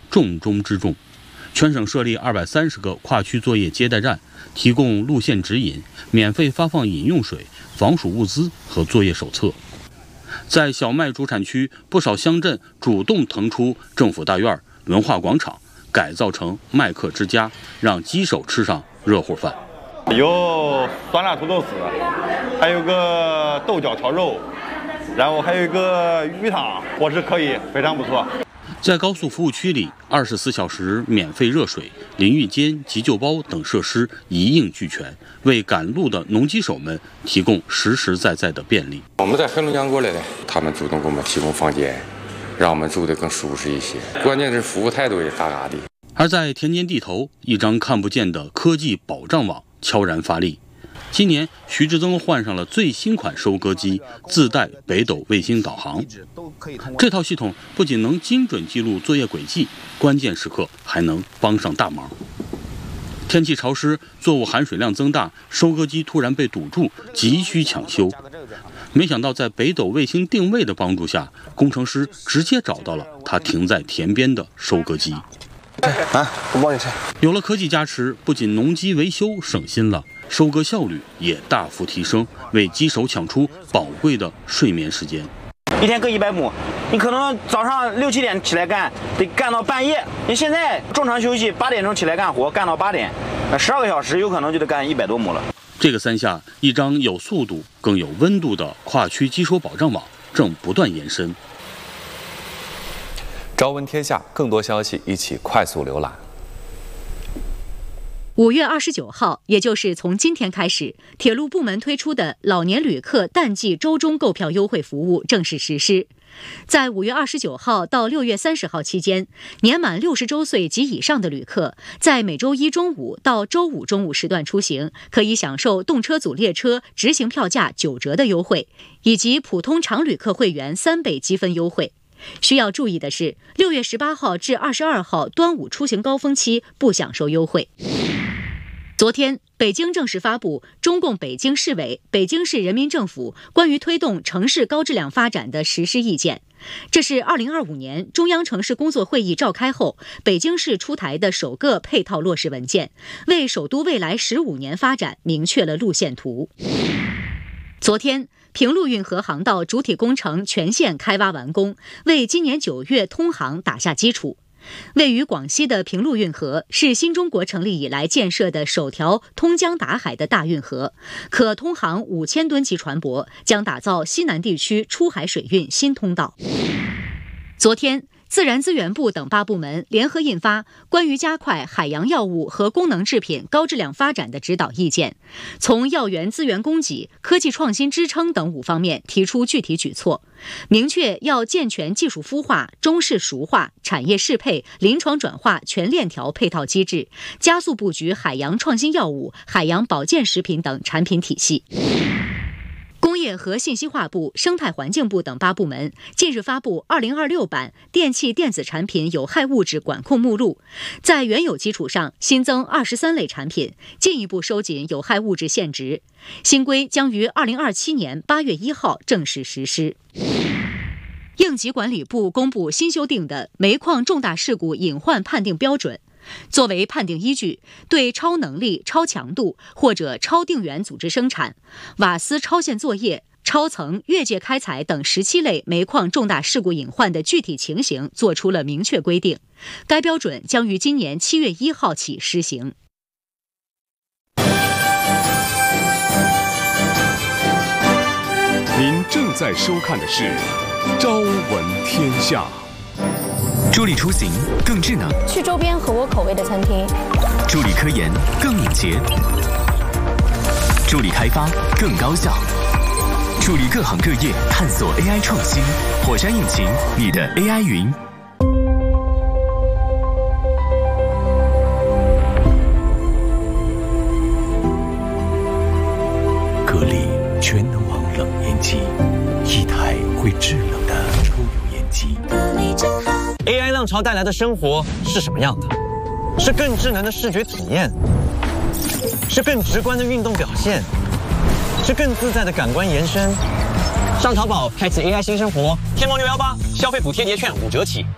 重中之重。全省设立230个跨区作业接待站，提供路线指引，免费发放饮用水、防暑物资和作业手册。在小麦主产区，不少乡镇主动腾出政府大院、文化广场，改造成麦客之家，让鸡手吃上热乎饭。 有酸辣土豆丝，还有个豆角炒肉，然后还有一个鱼汤，伙食可以，非常不错。 在高速服务区里，24小时免费热水、淋浴间、急救包等设施一应俱全，为赶路的农机手们提供实实在在的便利。 我们在黑龙江过来的，他们主动给我们提供房间，让我们住得更舒适一些。关键是服务态度也大大的。 而在田间地头，一张看不见的科技保障网悄然发力。今年，徐志增换上了最新款收割机，自带北斗卫星导航。这套系统不仅能精准记录作业轨迹，关键时刻还能帮上大忙。天气潮湿，作物含水量增大，收割机突然被堵住，急需抢修。没想到在北斗卫星定位的帮助下，工程师直接找到了它停在田边的收割机。 我帮你拆。 有了科技加持，不仅农机维修省心了，收割效率也大幅提升，为机手抢出宝贵的睡眠时间。 一天割100亩，你可能早上6、7点起来干，得干到半夜。你现在正常休息，8点钟起来干活，干到8点，12个小时有可能就得干100多亩了。 这个3下，一张有速度更有温度的跨区机手保障网正不断延伸。 朝闻天下，更多消息一起快速浏览。 5月29号，也就是从今天开始，铁路部门推出的老年旅客淡季周中购票优惠服务正式实施。在5月29号到6月30号期间，年满60周岁及以上的旅客，在每周一中午到周五中午时段出行，可以享受动车组列车直行票价9折的优惠，以及普通常旅客会员3倍积分优惠。需要注意的是，6月18号至22号端午出行高峰期不享受优惠。昨天，北京正式发布中共北京市委、北京市人民政府关于推动城市高质量发展的实施意见。这是2025年中央城市工作会议召开后，北京市出台的首个配套落实文件，为首都未来15年发展明确了路线图。昨天，平陆运河航道主体工程全线开挖完工，为今年9月通航打下基础。位于广西的平陆运河是新中国成立以来建设的首条通江达海的大运河，可通航5000吨级船舶，将打造西南地区出海水运新通道。昨天，自然资源部等8部门联合印发关于加快海洋药物和功能制品高质量发展的指导意见，从药源资源供给、科技创新支撑等5方面提出具体举措，明确要健全技术孵化、中式熟化、产业适配、临床转化全链条配套机制，加速布局海洋创新药物、海洋保健食品等产品体系。工业和信息化部、生态环境部等8部门近日发布2026版电气电子产品有害物质管控目录，在原有基础上新增23类产品，进一步收紧有害物质限值。新规将于2027年8月1号正式实施。应急管理部公布新修订的煤矿重大事故隐患判定标准，作为判定依据，对超能力、超强度或者超定源组织生产、瓦斯超限作业、超层、越界开采等17类煤矿重大事故隐患的具体情形作出了明确规定。该标准将于今年7月1号起施行。 您正在收看的是《朝闻天下》。 助力出行更智能， 去周边合我口味的餐厅； 助力科研更敏捷，助力开发更高效，助力各行各业探索 AI 创新。火山引擎，你的 AI 云。 格力全能网冷烟机，一台会制冷的抽油烟机。 AI 浪潮带来的生活是什么样的？是更智能的视觉体验，是更直观的运动表现，是更自在的感官延伸。上淘宝开启 AI 新生活，天猫618消费补贴节券5折起。